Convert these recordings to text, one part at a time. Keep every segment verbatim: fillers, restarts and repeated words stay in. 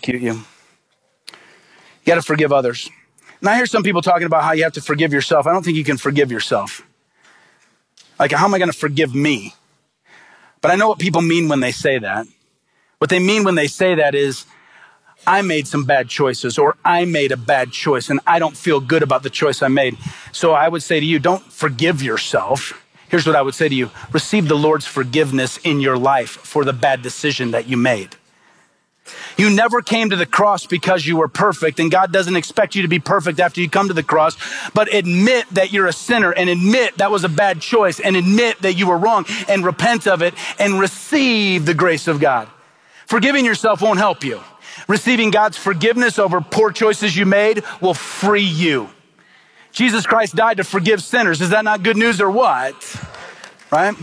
persecute you. You got to forgive others. And I hear some people talking about how you have to forgive yourself. I don't think you can forgive yourself. Like, how am I going to forgive me? But I know what people mean when they say that. What they mean when they say that is, I made some bad choices, or I made a bad choice and I don't feel good about the choice I made. So I would say to you, don't forgive yourself. Here's what I would say to you. Receive the Lord's forgiveness in your life for the bad decision that you made. You never came to the cross because you were perfect, and God doesn't expect you to be perfect after you come to the cross, but admit that you're a sinner and admit that was a bad choice and admit that you were wrong and repent of it and receive the grace of God. Forgiving yourself won't help you. Receiving God's forgiveness over poor choices you made will free you. Jesus Christ died to forgive sinners. Is that not good news or what? Right?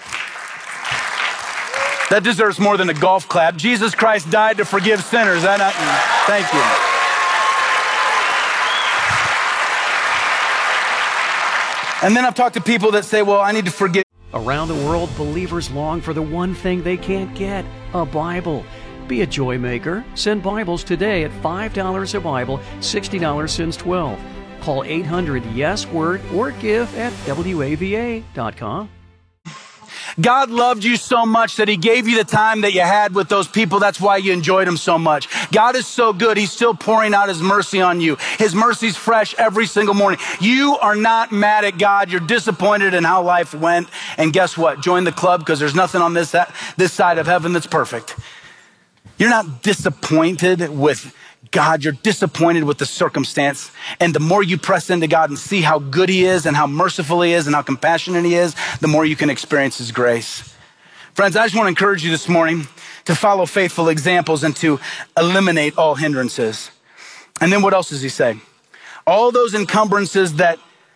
That deserves more than a golf clap. Jesus Christ died to forgive sinners. Is that not? Thank you. And then I've talked to people that say, well, I need to forgive. Around the world, believers long for the one thing they can't get, a Bible. Be a joy maker. Send Bibles today at five dollars a Bible, sixty dollars since twelve. Call eight hundred yes word or give at W A V A dot com. God loved you so much that he gave you the time that you had with those people. That's why you enjoyed him so much. God is so good. He's still pouring out his mercy on you. His mercy's fresh every single morning. You are not mad at God. You're disappointed in how life went. And guess what? Join the club, because there's nothing on this, this side of heaven that's perfect. You're not disappointed with God. You're disappointed with the circumstance. And the more you press into God and see how good he is and how merciful he is and how compassionate he is, the more you can experience his grace. Friends, I just want to encourage you this morning to follow faithful examples and to eliminate all hindrances. And then what else does he say? All those encumbrances that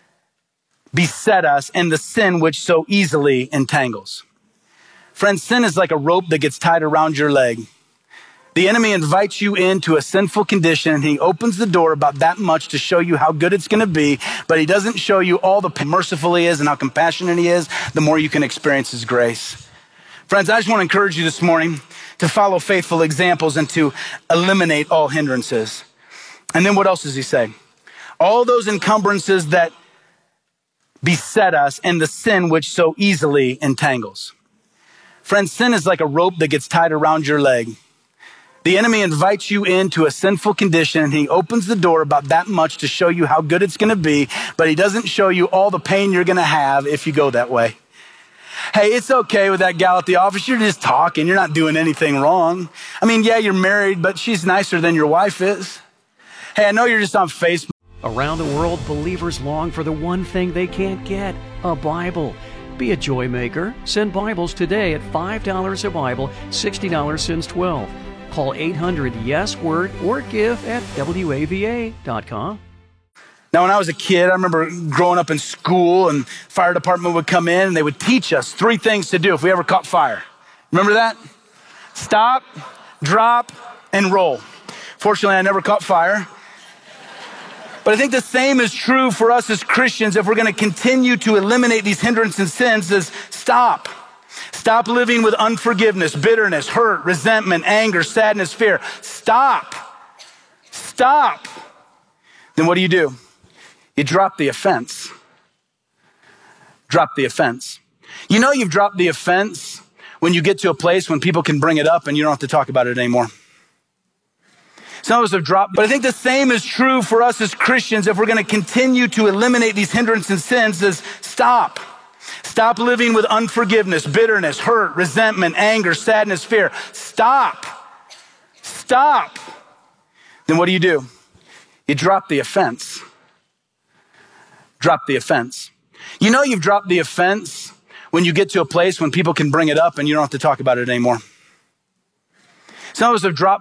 beset us and the sin which so easily entangles. Friends, sin is like a rope that gets tied around your leg. The enemy invites you into a sinful condition, and he opens the door about that much to show you how good it's going to be, but he doesn't show you all the merciful he is and how compassionate he is, the more you can experience his grace. Friends, I just want to encourage you this morning to follow faithful examples and to eliminate all hindrances. And then what else does he say? All those encumbrances that beset us and the sin which so easily entangles. Friends, sin is like a rope that gets tied around your leg. The enemy invites you into a sinful condition, and he opens the door about that much to show you how good it's going to be, but he doesn't show you all the pain you're going to have if you go that way. Hey, it's okay with that gal at the office. You're just talking. You're not doing anything wrong. I mean, yeah, you're married, but she's nicer than your wife is. Hey, I know you're just on Facebook. Around the world, believers long for the one thing they can't get, a Bible. Be a joy maker. Send Bibles today at five dollars a Bible, sixty dollars since twelve. Call eight hundred yes word or give at W A V A dot com. Now, when I was a kid, I remember growing up in school, and fire department would come in and they would teach us three things to do if we ever caught fire. Remember that? Stop, drop, and roll. Fortunately, I never caught fire. But I think the same is true for us as Christians. If we're going to continue to eliminate these hindrances and sins, is stop. Stop living with unforgiveness, bitterness, hurt, resentment, anger, sadness, fear. Stop. Stop. Then what do you do? You drop the offense. Drop the offense. You know you've dropped the offense when you get to a place when people can bring it up and you don't have to talk about it anymore. Some of us have dropped, but I think the same is true for us as Christians. If we're going to continue to eliminate these hindrances and sins, is stop. Stop living with unforgiveness, bitterness, hurt, resentment, anger, sadness, fear. Stop. Stop. Then what do you do? You drop the offense. Drop the offense. You know you've dropped the offense when you get to a place when people can bring it up and you don't have to talk about it anymore. Some of us have dropped